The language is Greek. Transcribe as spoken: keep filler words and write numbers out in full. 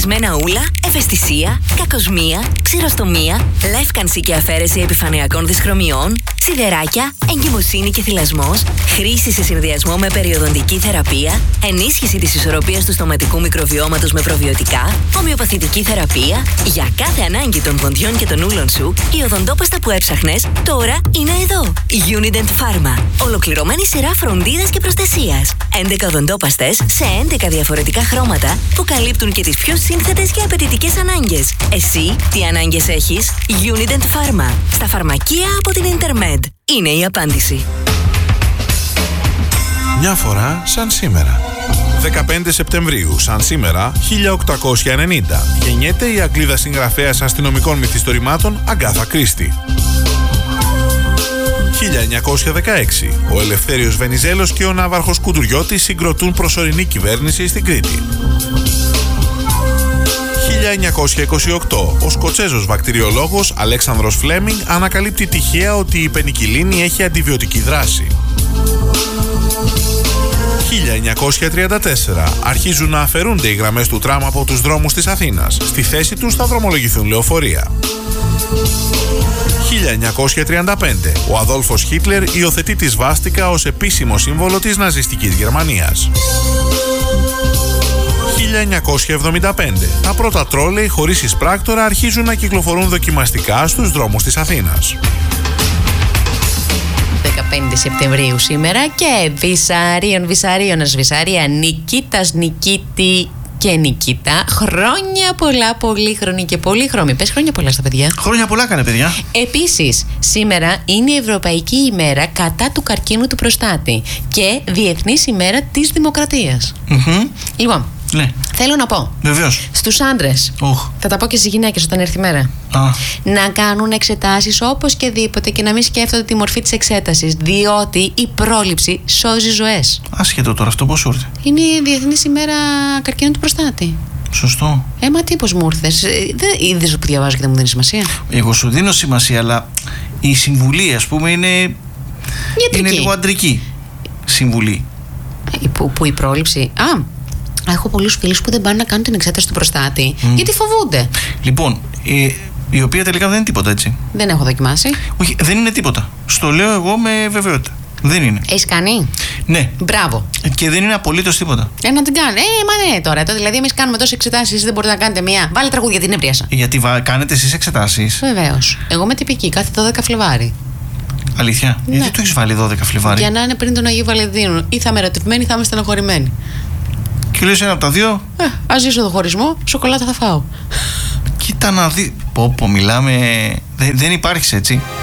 Συνηθισμένα ούλα, ευαισθησία, κακοσμία, ξηροστομία, λεύκανση και αφαίρεση επιφανειακών δυσχρωμιών, σιδεράκια, εγκυμοσύνη και θυλασμός, χρήση σε συνδυασμό με περιοδοντική θεραπεία, ενίσχυση της ισορροπίας του στοματικού μικροβιώματος με προβιωτικά, ομοιοπαθητική θεραπεία. Για κάθε ανάγκη των ποντιών και των ούλων σου, η οδοντόπαστα που έψαχνες τώρα είναι εδώ. Unident Pharma. Ολοκληρωμένη σειρά φροντίδας και προστασίας. έντεκα οδοντόπαστες σε έντεκα διαφορετικά χρώματα που καλύπτουν και τις πιο σύνθετες και απαιτητικές ανάγκες. Εσύ τι ανάγκες έχεις? Unident Pharma. Στα φαρμακεία από την Intermed. Είναι η απάντηση. Μια φορά σαν σήμερα. δεκαπέντε Σεπτεμβρίου, σαν σήμερα, χίλια οκτακόσια ενενήντα, γεννιέται η Αγγλίδα συγγραφέας αστυνομικών μυθιστορημάτων Αγκάθα Κρίστη. χίλια εννιακόσια δεκαέξι, ο Ελευθέριος Βενιζέλος και ο Ναύαρχος Κουντουριώτης συγκροτούν προσωρινή κυβέρνηση στην Κρήτη. χίλια εννιακόσια είκοσι οκτώ, ο Σκοτσέζος βακτηριολόγος Αλέξανδρος Φλέμινγκ ανακαλύπτει τυχαία ότι η πενικυλίνη έχει αντιβιωτική δράση. χίλια εννιακόσια τριάντα τέσσερα, αρχίζουν να αφαιρούνται οι γραμμές του τραμ από τους δρόμους της Αθήνας. Στη θέση τους θα δρομολογηθούν λεωφορεία. χίλια εννιακόσια τριάντα πέντε, ο Αδόλφος Χίτλερ υιοθετεί τη σβάστικα ως επίσημο σύμβολο της ναζιστικής Γερμανίας. χίλια εννιακόσια εβδομήντα πέντε, τα πρώτα τρόλεϊ χωρίς εισπράκτορα αρχίζουν να κυκλοφορούν δοκιμαστικά στους δρόμους της Αθήνας. δεκαπέντε Σεπτεμβρίου σήμερα και Βυσαρίων, Βυσαρίωνας, Βυσαρία, Νικήτας, Νικήτη και Νικήτα. Χρόνια πολλά, πολύχρονη και πολύχρωμη. Πες χρόνια πολλά στα παιδιά. Χρόνια πολλά κάνε, παιδιά. Επίσης, σήμερα είναι η Ευρωπαϊκή ημέρα κατά του καρκίνου του προστάτη και Διεθνής ημέρα της Δημοκρατίας. Mm-hmm. Λοιπόν, ναι. Θέλω να πω Βεβαίως. στους άντρες, oh. θα τα πω και στις γυναίκες όταν έρθει η μέρα, ah. να κάνουν εξετάσεις όπως και δίποτε και να μην σκέφτονται τη μορφή της εξέτασης, διότι η πρόληψη σώζει ζωές. Άσχετο τώρα αυτό, πώς σου ήρθε? Είναι η Διεθνής ημέρα καρκίνου του προστάτη. Σωστό. Ε, μα τι, πώς μου ήρθες? Δεν είδες που διαβάζω και δεν μου δίνει σημασία? Εγώ σου δίνω σημασία, αλλά η συμβουλή, ας πούμε, είναι, είναι λίγο αντρική συμβουλή. Ε, που, που η πρόληψη. Α, έχω πολλούς φίλους που δεν πάνε να κάνουν την εξέταση του προστάτη mm. γιατί φοβούνται. Λοιπόν, ε, η οποία τελικά δεν είναι τίποτα, έτσι. Δεν έχω δοκιμάσει. Όχι, δεν είναι τίποτα. Στο λέω εγώ με βεβαιότητα. Δεν είναι. Έχεις κάνει? Ναι. Μπράβο. Και δεν είναι απολύτως τίποτα. Ε, να την κάνει. Ε, μα ναι, τώρα. Δηλαδή, εμείς κάνουμε τόσες εξετάσεις, εσείς δεν μπορείτε να κάνετε μία. Βάλε τραγούδια την έβριασα. Γιατί βα... κάνετε εσείς εξετάσεις? Βεβαίως. Εγώ είμαι τυπική, κάθε δώδεκα Φλεβάρι. Αλήθεια? Ναι. Γιατί το έχεις βάλει δώδεκα Φλεβάρι? Για να είναι πριν τον Αγίου Βαλεντίνου. Ή θα είμαι ερωτευμένη ή θα είμαι στενοχωρημένη. Και λες ένα από τα δύο. Ε, ας ζήσω το χωρισμό, σοκολάτα θα φάω. Κοίτα να δει. Πω, πω, μιλάμε. Δεν, δεν υπάρχεις, έτσι.